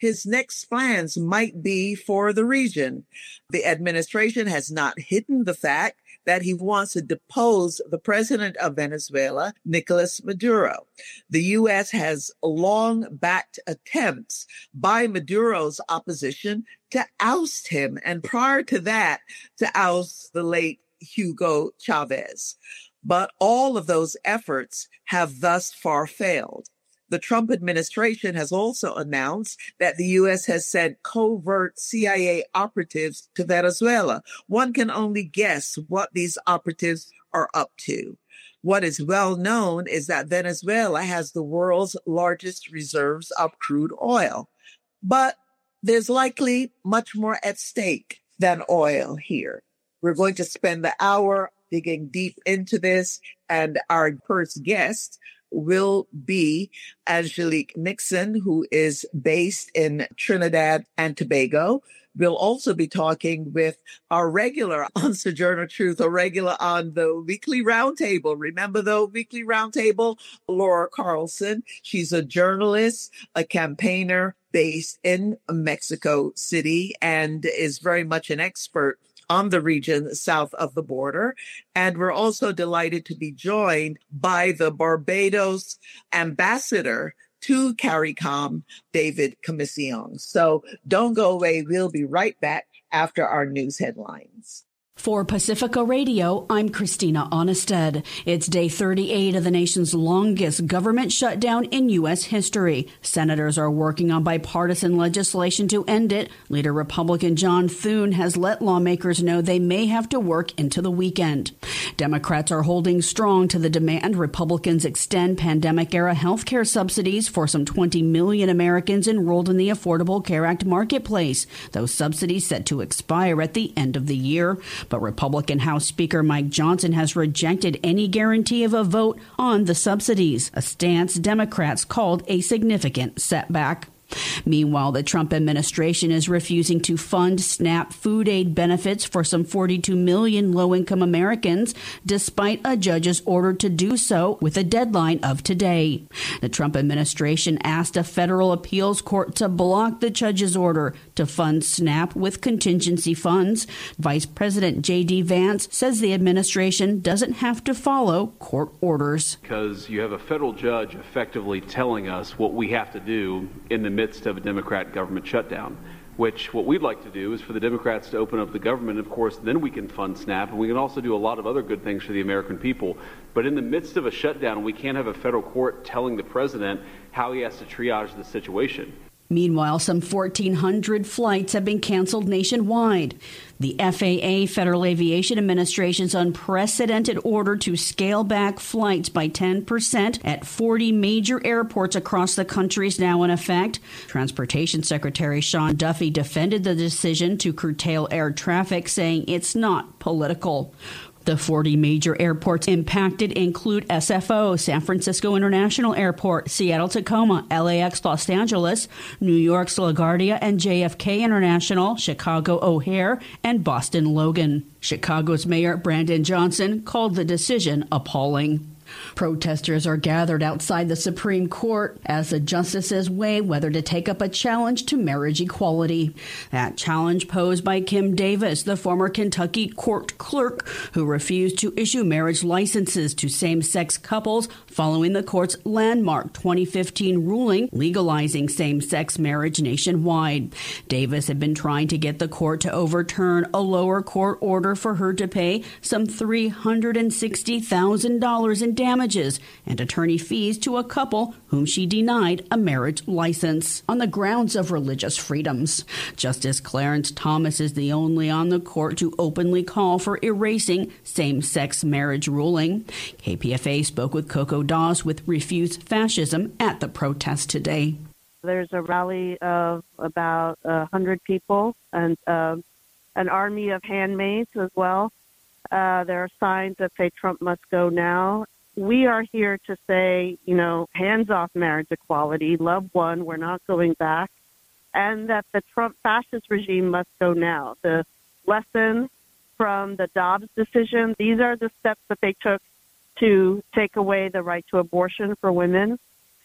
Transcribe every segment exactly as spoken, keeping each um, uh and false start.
his next plans might be for the region. The administration has not hidden the fact that he wants to depose the president of Venezuela, Nicolas Maduro. The U S has long backed attempts by Maduro's opposition to oust him, and prior to that, to oust the late Hugo Chavez. But all of those efforts have thus far failed. The Trump administration has also announced that the U S has sent covert C I A operatives to Venezuela. One can only guess what these operatives are up to. What is well known is that Venezuela has the world's largest reserves of crude oil. But there's likely much more at stake than oil here. We're going to spend the hour digging deep into this, and our first guest will be Angelique Nixon, who is based in Trinidad and Tobago. We'll also be talking with our regular on Sojourner Truth, or regular on the Weekly Roundtable. Remember the Weekly Roundtable? Laura Carlson. She's a journalist, a campaigner based in Mexico City, and is very much an expert on the region south of the border. And we're also delighted to be joined by the Barbados ambassador to CARICOM, David Commission. So don't go away. We'll be right back after our news headlines. For Pacifica Radio, I'm Christina Onnested. It's day thirty-eight of the nation's longest government shutdown in U S history. Senators are working on bipartisan legislation to end it. Leader Republican John Thune has let lawmakers know they may have to work into the weekend. Democrats are holding strong to the demand Republicans extend pandemic-era health care subsidies for some twenty million Americans enrolled in the Affordable Care Act marketplace. Those subsidies set to expire at the end of the year. But Republican House Speaker Mike Johnson has rejected any guarantee of a vote on the subsidies, a stance Democrats called a significant setback. Meanwhile, the Trump administration is refusing to fund SNAP food aid benefits for some forty-two million low-income Americans, despite a judge's order to do so with a deadline of today. The Trump administration asked a federal appeals court to block the judge's order to fund SNAP with contingency funds. Vice President J D. Vance says the administration doesn't have to follow court orders. Because you have a federal judge effectively telling us what we have to do in the midst of a Democrat government shutdown, which what we'd like to do is for the Democrats to open up the government. Of course, then we can fund SNAP, and we can also do a lot of other good things for the American people. But in the midst of a shutdown, we can't have a federal court telling the president how he has to triage the situation. Meanwhile, some fourteen hundred flights have been canceled nationwide. The F A A, Federal Aviation Administration's unprecedented order to scale back flights by ten percent at forty major airports across the country is now in effect. Transportation Secretary Sean Duffy defended the decision to curtail air traffic, saying it's not political. The forty major airports impacted include S F O, San Francisco International Airport, Seattle-Tacoma, L A X Los Angeles, New York's LaGuardia and J F K International, Chicago O'Hare, and Boston Logan. Chicago's Mayor Brandon Johnson called the decision appalling. Protesters are gathered outside the Supreme Court as the justices weigh whether to take up a challenge to marriage equality. That challenge posed by Kim Davis, the former Kentucky court clerk who refused to issue marriage licenses to same-sex couples following the court's landmark twenty fifteen ruling legalizing same-sex marriage nationwide. Davis had been trying to get the court to overturn a lower court order for her to pay some three hundred sixty thousand dollars in damages and attorney fees to a couple whom she denied a marriage license on the grounds of religious freedoms. Justice Clarence Thomas is the only on the court to openly call for erasing same-sex marriage ruling. K P F A spoke with Coco Dawes with Refuse Fascism at the protest today. There's a rally of about one hundred people and uh, an army of handmaids as well. Uh, there are signs that say Trump must go now. We are here to say, you know, hands off marriage equality, love one, we're not going back, and that the Trump fascist regime must go now. The lesson from the Dobbs decision, these are the steps that they took to take away the right to abortion for women.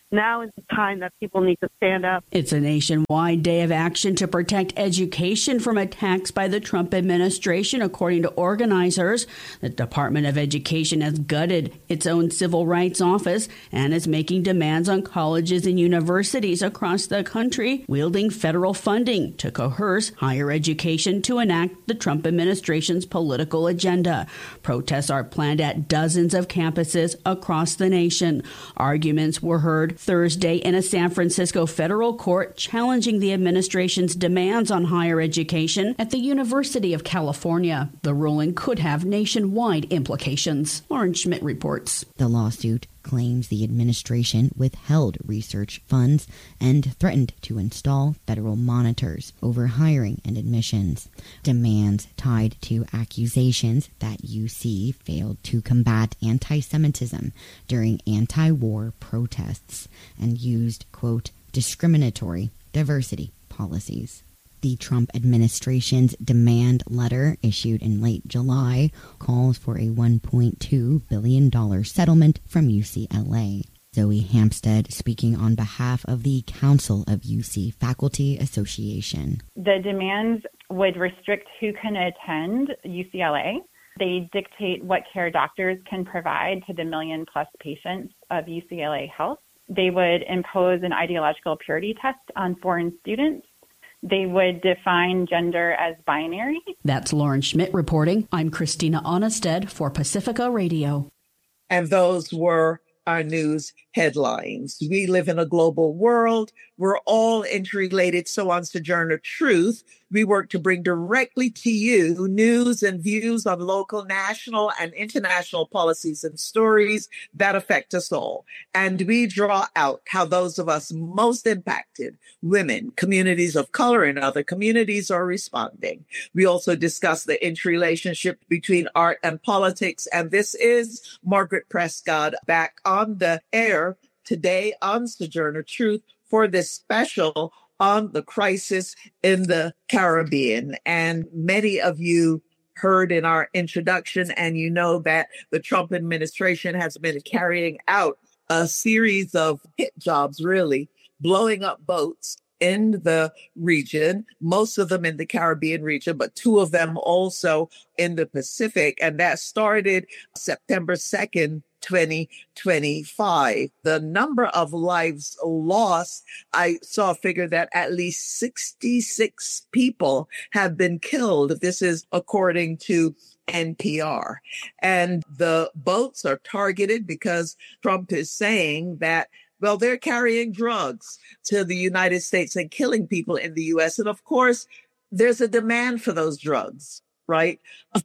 Now is the time that people need to stand up. It's a nationwide day of action to protect education from attacks by the Trump administration, according to organizers. The Department of Education has gutted its own civil rights office and is making demands on colleges and universities across the country, wielding federal funding to coerce higher education to enact the Trump administration's political agenda. Protests are planned at dozens of campuses across the nation. Arguments were heard Thursday in a San Francisco federal court challenging the administration's demands on higher education at the University of California. The ruling could have nationwide implications. Lauren Schmidt reports. The lawsuit claims the administration withheld research funds and threatened to install federal monitors over hiring and admissions. Demands tied to accusations that U C failed to combat anti-Semitism during anti-war protests and used, quote, discriminatory diversity policies. The Trump administration's demand letter, issued in late July, calls for a one point two billion dollars settlement from U C L A. Zoe Hampstead speaking on behalf of the Council of U C Faculty Association. The demands would restrict who can attend U C L A. They dictate what care doctors can provide to the million plus patients of U C L A Health. They would impose an ideological purity test on foreign students. They would define gender as binary. That's Lauren Schmidt reporting. I'm Christina Onnested for Pacifica Radio. And those were our news headlines. We live in a global world. We're all interrelated. So on Sojourner Truth, we work to bring directly to you news and views on local, national, and international policies and stories that affect us all. And we draw out how those of us most impacted, women, communities of color, and other communities are responding. We also discuss the interrelationship between art and politics. And this is Margaret Prescott back on the air today on Sojourner Truth for this special on the crisis in the Caribbean. And many of you heard in our introduction, and you know that the Trump administration has been carrying out a series of hit jobs, really, blowing up boats in the region, most of them in the Caribbean region, but two of them also in the Pacific. And that started September second, twenty twenty-five. The number of lives lost, I saw a figure that at least sixty-six people have been killed. This is according to N P R. And the boats are targeted because Trump is saying that, well, they're carrying drugs to the United States and killing people in the U S. And of course, there's a demand for those drugs, right?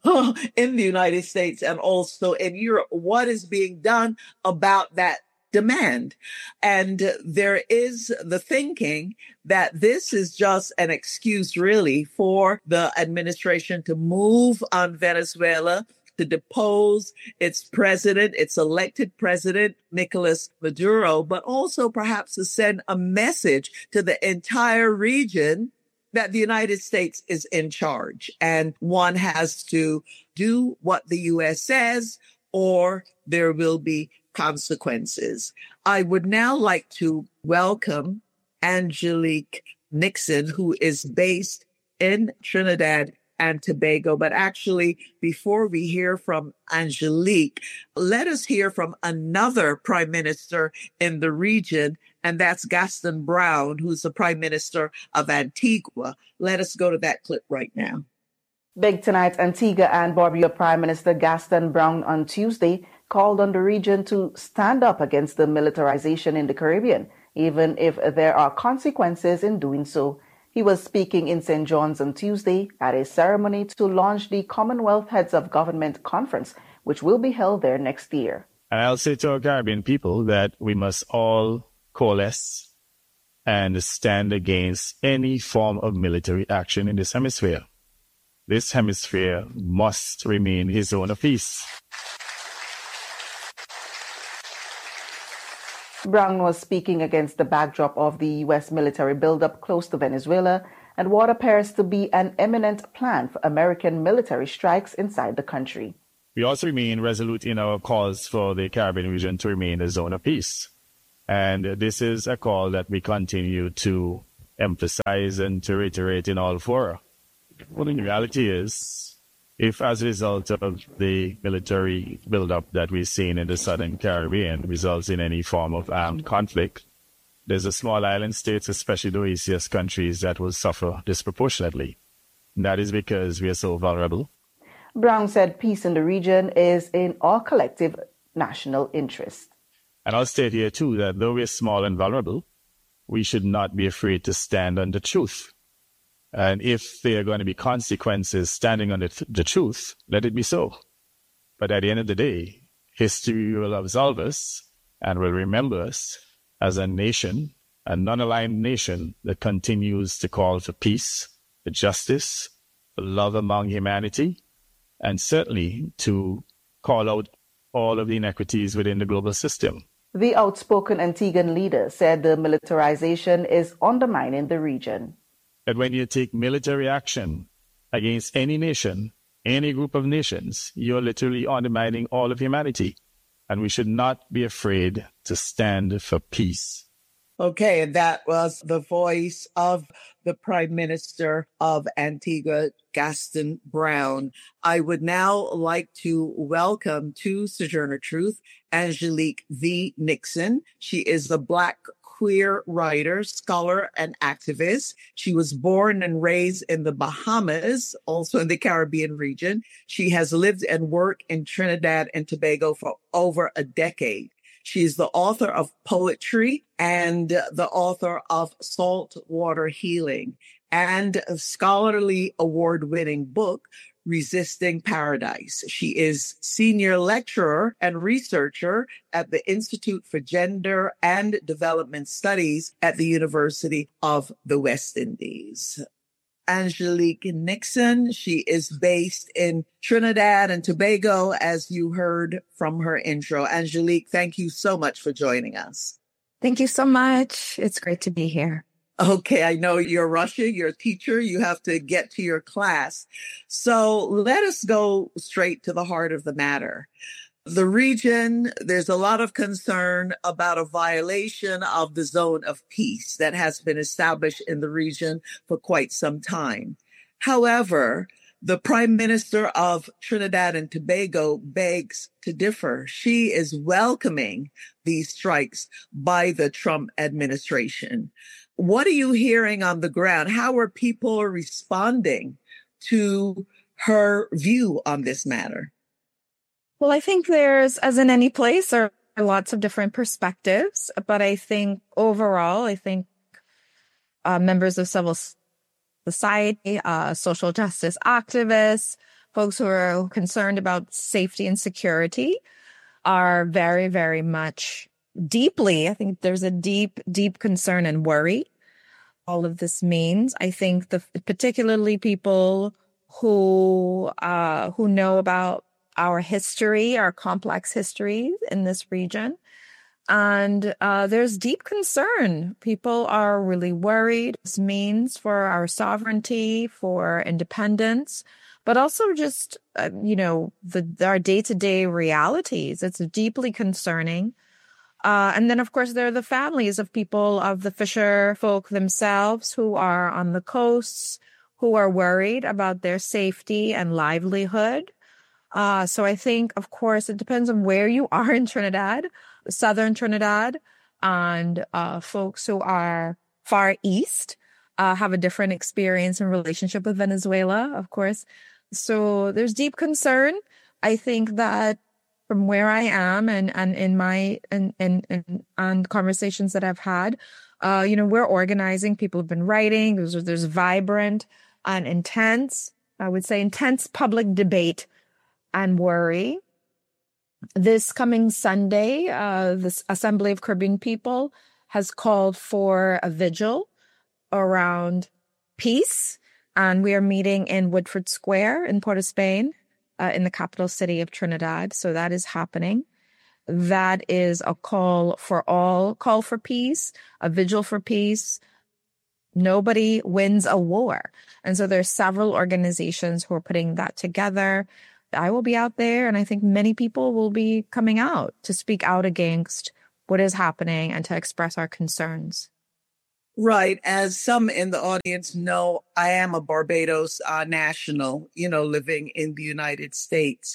in the United States and also in Europe. What is being done about that demand? And there is the thinking that this is just an excuse, really, for the administration to move on Venezuela, to depose its president, its elected president, Nicolas Maduro, but also perhaps to send a message to the entire region that the United States is in charge and one has to do what the U S says or there will be consequences. I would now like to welcome Angelique Nixon, who is based in Trinidad and Tobago. But actually, before we hear from Angelique, let us hear from another prime minister in the region, and that's Gaston Brown, who's the prime minister of Antigua. Let us go to that clip right now. Big tonight, Antigua and Barbuda Prime Minister Gaston Brown on Tuesday called on the region to stand up against the militarization in the Caribbean, even if there are consequences in doing so. He was speaking in Saint John's on Tuesday at a ceremony to launch the Commonwealth Heads of Government Conference, which will be held there next year. And I'll say to our Caribbean people that we must all coalesce and stand against any form of military action in this hemisphere. This hemisphere must remain a zone of peace. Brown was speaking against the backdrop of the U S military buildup close to Venezuela and what appears to be an imminent plan for American military strikes inside the country. We also remain resolute in our calls for the Caribbean region to remain a zone of peace. And this is a call that we continue to emphasize and to reiterate in all fora. Well, the reality is, if as a result of the military buildup that we've seen in the Southern Caribbean results in any form of armed conflict, there's a small island states, especially the O E C S countries, that will suffer disproportionately. And that is because we are so vulnerable. Brown said peace in the region is in our collective national interest. And I'll state here, too, that though we're small and vulnerable, we should not be afraid to stand on the truth. And if there are going to be consequences standing on the, th- the truth, let it be so. But at the end of the day, history will absolve us and will remember us as a nation, a non-aligned nation that continues to call for peace, for justice, for love among humanity, and certainly to call out all of the inequities within the global system. The outspoken Antiguan leader said the militarization is undermining the region. That when you take military action against any nation, any group of nations, you're literally undermining all of humanity. And we should not be afraid to stand for peace. Okay, and that was the voice of the Prime Minister of Antigua, Gaston Brown. I would now like to welcome to Sojourner Truth, Angelique V. Nixon. She is a Black queer writer, scholar, and activist. She was born and raised in the Bahamas, also in the Caribbean region. She has lived and worked in Trinidad and Tobago for over a decade. She is the author of poetry and the author of Saltwater Healing and a scholarly award-winning book, Resisting Paradise. She is senior lecturer and researcher at the Institute for Gender and Development Studies at the University of the West Indies. Angelique Nixon. She is based in Trinidad and Tobago, as you heard from her intro. Angelique, thank you so much for joining us. Thank you so much. It's great to be here. Okay, I know you're rushing, you're a teacher, you have to get to your class. So let us go straight to the heart of the matter. The region, there's a lot of concern about a violation of the zone of peace that has been established in the region for quite some time. However, the Prime Minister of Trinidad and Tobago begs to differ. She is welcoming these strikes by the Trump administration. What are you hearing on the ground? How are people responding to her view on this matter? Well, I think there's, as in any place, there are lots of different perspectives. But I think overall, I think uh, members of civil society, uh, social justice activists, folks who are concerned about safety and security are very, very much deeply, I think there's a deep, deep concern and worry all of this means. I think the particularly people who uh, who know about our history, our complex history in this region. And uh, there's deep concern. People are really worried. This means for our sovereignty, for independence, but also just, uh, you know, the our day-to-day realities. It's deeply concerning. Uh, and then, of course, there are the families of people, of the fisher folk themselves who are on the coasts, who are worried about their safety and livelihood. Uh, so I think, of course, it depends on where you are in Trinidad, southern Trinidad, and uh, folks who are far east uh, have a different experience and relationship with Venezuela, of course. So there's deep concern. I think that from where I am and, and in my and, and, and, and conversations that I've had, uh, you know, we're organizing. People have been writing. There's, there's vibrant and intense, I would say, intense public debate and worry. This coming Sunday, uh, the Assembly of Caribbean People has called for a vigil around peace. And we are meeting in Woodford Square in Port of Spain, uh, in the capital city of Trinidad. So that is happening. That is a call for all, call for peace, a vigil for peace. Nobody wins a war. And so there's several organizations who are putting that together. I will be out there, and I think many people will be coming out to speak out against what is happening and to express our concerns. Right. As some in the audience know, I am a Barbados uh, national, you know, living in the United States.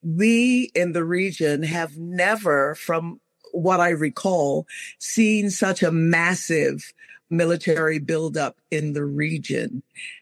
We in the region have never, from what I recall, seen such a massive military buildup in the region.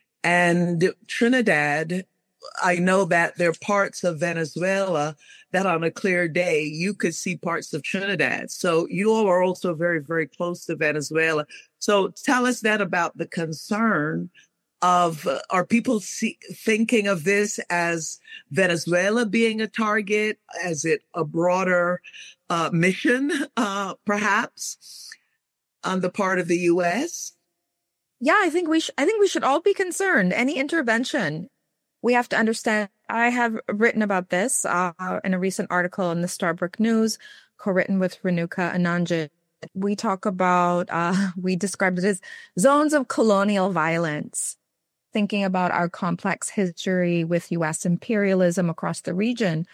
And Trinidad, I know that there are parts of Venezuela that on a clear day, you could see parts of Trinidad. So you all are also very, very close to Venezuela. So tell us that about the concern of, uh, are people see, thinking of this as Venezuela being a target? As it a broader uh, mission, uh, perhaps, on the part of the U S? Yeah, I think we sh- I think we should all be concerned. Any intervention, we have to understand. I have written about this uh, in a recent article in the Starbrook News, co-written with Renuka Ananjit. We talk about, uh, we described it as zones of colonial violence, thinking about our complex history with U S imperialism across the region.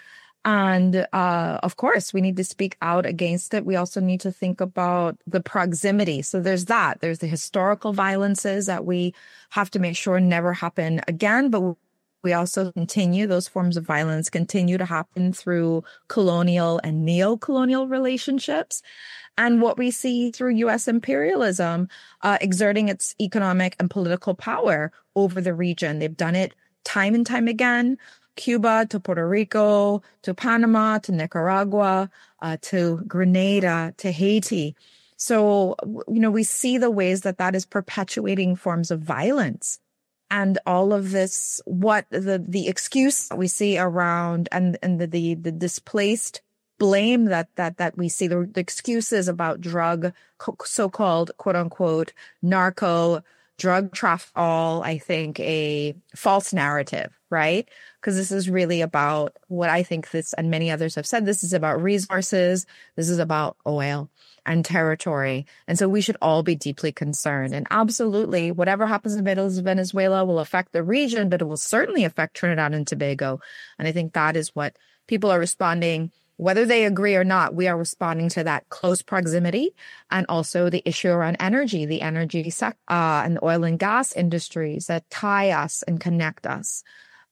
And uh, of course, we need to speak out against it. We also need to think about the proximity. So there's that. There's the historical violences that we have to make sure never happen again. But we also continue, those forms of violence continue to happen through colonial and neo-colonial relationships. And what we see through U S imperialism uh, exerting its economic and political power over the region. They've done it time and time again. Cuba to Puerto Rico, to Panama, to Nicaragua, uh, to Grenada, to Haiti. So, you know, we see the ways that that is perpetuating forms of violence. And all of this, what the, the excuse that we see around and, and the, the, the displaced blame that, that, that we see, the, the excuses about drug, so-called quote unquote, narco drug traffic, all, I think, a false narrative, right? Because this is really about what I think this, and many others have said, this is about resources. This is about oil and territory. And so we should all be deeply concerned. And absolutely, whatever happens in Venezuela will affect the region, but it will certainly affect Trinidad and Tobago. And I think that is what people are responding. Whether they agree or not, we are responding to that close proximity, and also the issue around energy, the energy sector, uh, and the oil and gas industries that tie us and connect us.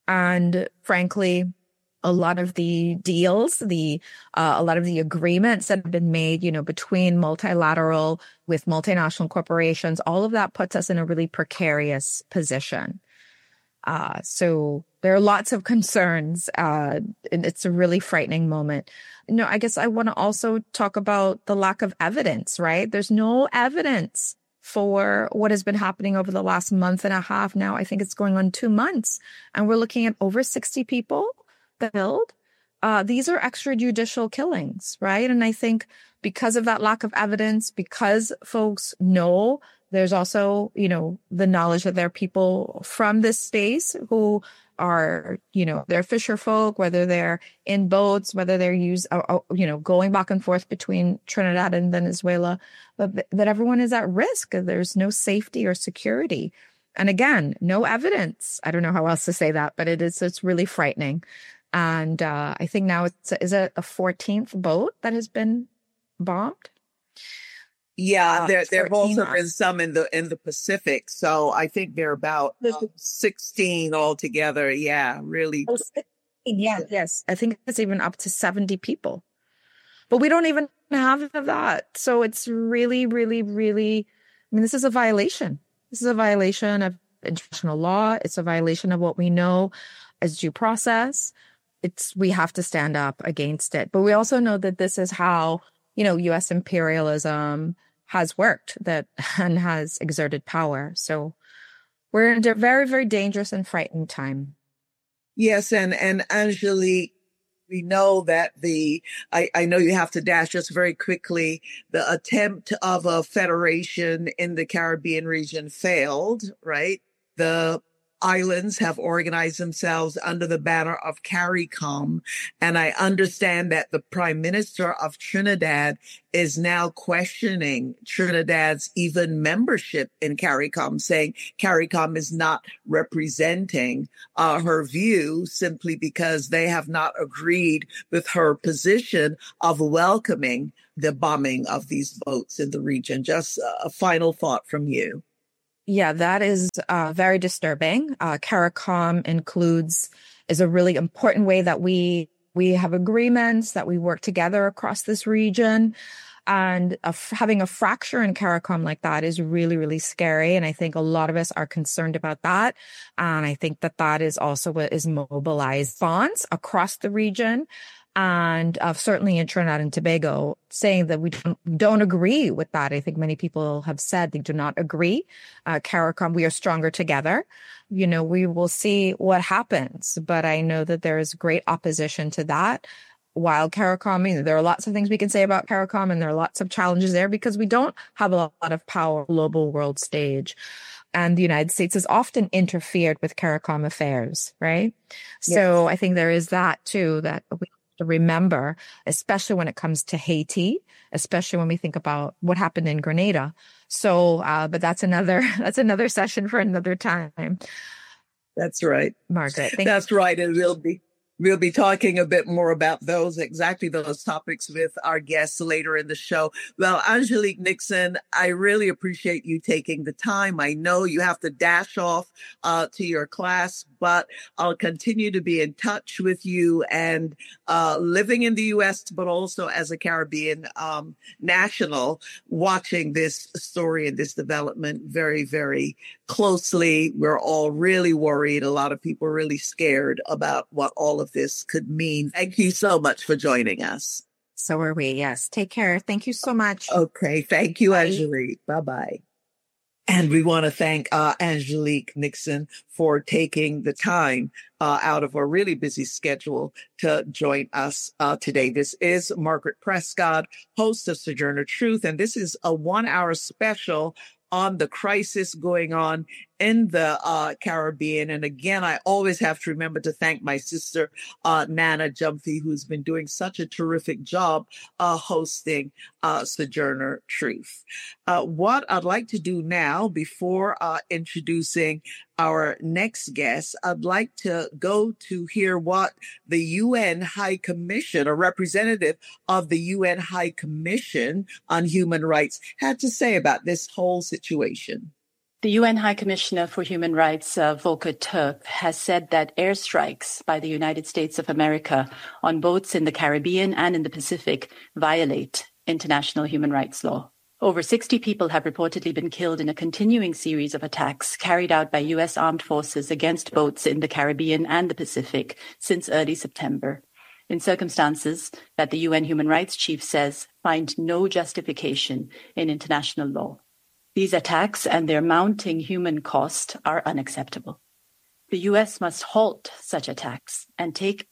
And frankly, a lot of the deals, the uh, a lot of the agreements that have been made, you know, between multilateral with multinational corporations, all of that puts us in a really precarious position. Uh, so there are lots of concerns, uh, and it's a really frightening moment. You know, I guess I want to also talk about the lack of evidence, right? There's no evidence for what has been happening over the last month and a half now. I think it's going on two months, and we're looking at over sixty people killed. Uh, these are extrajudicial killings, right? And I think because of that lack of evidence, because folks know, there's also, you know, the knowledge that there are people from this space who are, you know, they're fisher folk, whether they're in boats, whether they're use, uh, you know, going back and forth between Trinidad and Venezuela, but th- that everyone is at risk. There's no safety or security. And again, no evidence. I don't know how else to say that, but it is, it's really frightening. And uh, I think now it's, is it a fourteenth boat that has been bombed? Yeah, Uh, there there have also fourteen. been some in the in the Pacific. So I think there are about uh, sixteen altogether. Yeah, really. Oh, sixteen, yeah, yes. I think it's even up to seventy people. But we don't even have that. So it's really, really, really, I mean, this is a violation. This is a violation of international law. It's a violation of what we know as due process. It's, we have to stand up against it. But we also know that this is how, you know, U S imperialism has worked, that and has exerted power. So we're in a very, very dangerous and frightening time. Yes, and and Angelique, we know that the I, I know you have to dash just very quickly. The attempt of a federation in the Caribbean region failed, right? The islands have organized themselves under the banner of CARICOM. And I understand that the Prime Minister of Trinidad is now questioning Trinidad's even membership in CARICOM, saying CARICOM is not representing uh, her view simply because they have not agreed with her position of welcoming the bombing of these boats in the region. Just a final thought from you. Yeah, that is uh, very disturbing. Uh, CARICOM includes, is a really important way that we we have agreements, that we work together across this region. And a, having a fracture in CARICOM like that is really, really scary. And I think a lot of us are concerned about that. And I think that that is also what is mobilized funds across the region. And uh, certainly in Trinidad and Tobago, saying that we don't, don't agree with that. I think many people have said they do not agree. Uh, CARICOM, we are stronger together. You know, we will see what happens. But I know that there is great opposition to that. While CARICOM, you know, there are lots of things we can say about CARICOM, and there are lots of challenges there because we don't have a lot of power global world stage. And the United States has often interfered with CARICOM affairs, right? Yes. So I think there is that too, that we to remember, especially when it comes to Haiti, especially when we think about what happened in Grenada. So, uh, but that's another, that's another session for another time. That's right. Margaret. Thank That's you. right. It will be. We'll be talking a bit more about those, exactly those topics with our guests later in the show. Well, Angelique Nixon, I really appreciate you taking the time. I know you have to dash off uh, to your class, but I'll continue to be in touch with you, and uh, living in the U S, but also as a Caribbean um, national, watching this story and this development very, very closely. We're all really worried. A lot of people are really scared about what all of this could mean. Thank you so much for joining us. So are we. Yes. Take care. Thank you so much. Okay. Thank you, Bye. Angelique. Bye-bye. And we want to thank uh, Angelique Nixon for taking the time uh, out of a really busy schedule to join us uh, today. This is Margaret Prescott, host of Sojourner Truth, and this is a one-hour special on the crisis going on in the uh, Caribbean. And again, I always have to remember to thank my sister, uh, Nana Jumphy, who's been doing such a terrific job uh, hosting uh, Sojourner Truth. Uh, what I'd like to do now, before uh, introducing our next guest, I'd like to go to hear what the U N High Commission, a representative of the U N High Commission on Human Rights, had to say about this whole situation. The U N High Commissioner for Human Rights, uh, Volker Turk, has said that airstrikes by the United States of America on boats in the Caribbean and in the Pacific violate international human rights law. Over sixty people have reportedly been killed in a continuing series of attacks carried out by U S armed forces against boats in the Caribbean and the Pacific since early September, in circumstances that the U N Human Rights Chief says find no justification in international law. These attacks and their mounting human cost are unacceptable. The U S must halt such attacks and take